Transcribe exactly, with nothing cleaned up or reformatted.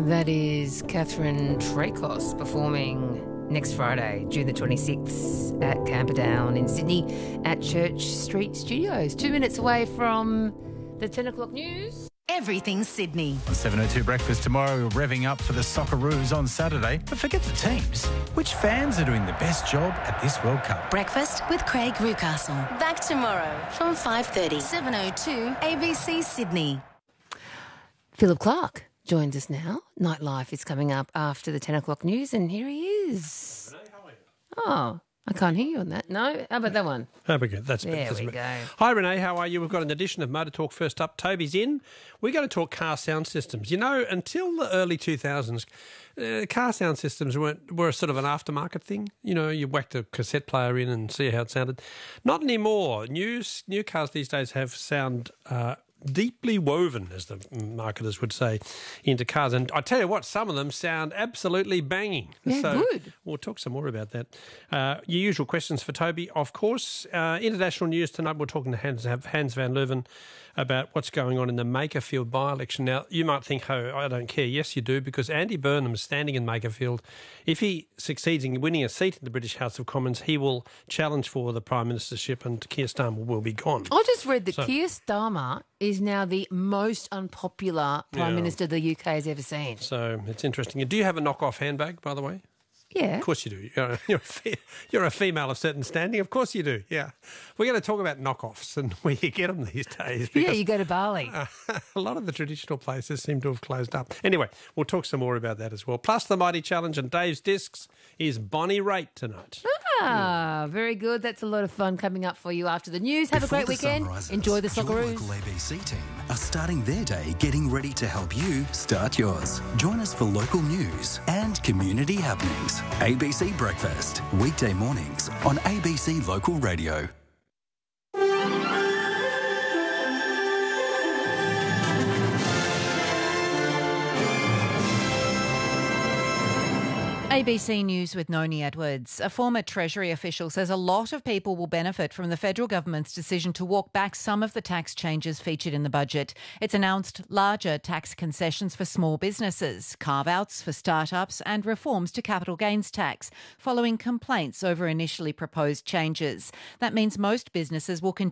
That is Catherine Tracos performing next Friday, June the twenty-sixth at Camperdown in Sydney at Church Street Studios. Two minutes away from the ten o'clock news. Everything Sydney. On seven oh two Breakfast tomorrow, we're revving up for the Socceroos on Saturday. But forget the teams. Which fans are doing the best job at this World Cup? Breakfast with Craig Rucastle. Back tomorrow from five thirty. seven oh two A B C Sydney. Philip Clark joins us now. Nightlife is coming up after the ten o'clock news, and here he is. Renee, how are you? Oh, I can't hear you on that. No? How about that one? Oh, we're good. That's There that's we me. go. Hi, Renee. How are you? We've got an edition of Motor Talk first up. Toby's in. We're going to talk car sound systems. You know, until the early two thousands, uh, car sound systems weren't, were sort of an aftermarket thing. You know, you whacked a cassette player in and see how it sounded. Not anymore. New, new cars these days have sound uh, deeply woven, as the marketers would say, into cars. And I tell you what, some of them sound absolutely banging. Yeah, so good. We'll talk some more about that. Uh, your usual questions for Toby, of course. Uh, international news tonight, we're talking to Hans, Hans van Leuven about what's going on in the Makerfield by-election. Now, you might think, oh, I don't care. Yes, you do, because Andy Burnham's standing in Makerfield. If he succeeds in winning a seat in the British House of Commons, he will challenge for the Prime Ministership and Keir Starmer will be gone. I just read that So- Keir Starmer is now the most unpopular Prime Yeah. Minister the U K has ever seen. So it's interesting. Do you have a knock-off handbag, by the way? Yeah. Of course you do. You're a, you're, a fe- you're a female of certain standing. Of course you do, yeah. We're going to talk about knockoffs and where you get them these days. Yeah, because you go to Bali. uh, a lot of the traditional places seem to have closed up. Anyway, we'll talk some more about that as well. Plus the Mighty Challenge and Dave's Discs is Bonnie Raitt tonight. Ah, very good. That's a lot of fun coming up for you after the news. Have Before a great the sun weekend. rises, Enjoy the Your Socceroos. local A B C team are starting their day getting ready to help you start yours. Join us for local news and community happenings. A B C Breakfast, weekday mornings on A B C Local Radio. A B C News with Noni Edwards. A former Treasury official says a lot of people will benefit from the federal government's decision to walk back some of the tax changes featured in the budget. It's announced larger tax concessions for small businesses, carve-outs for startups and reforms to capital gains tax, following complaints over initially proposed changes. That means most businesses will continue